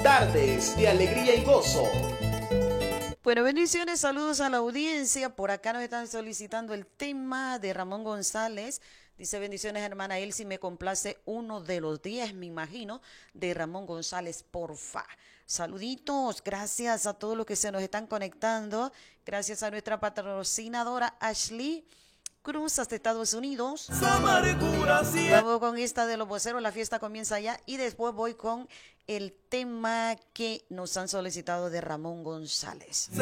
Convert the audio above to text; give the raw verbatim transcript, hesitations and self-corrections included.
Tardes de alegría y gozo. Bueno, bendiciones, saludos a la audiencia. Por acá nos están solicitando el tema de Ramón González. Dice, bendiciones, hermana Elsie, me complace uno de los diez, me imagino, de Ramón González, porfa. Saluditos, gracias a todos los que se nos están conectando. Gracias a nuestra patrocinadora Ashley Cruz hasta Estados Unidos. Vamos con esta de los voceros, la fiesta comienza ya. Y después voy con el tema que nos han solicitado de Ramón González.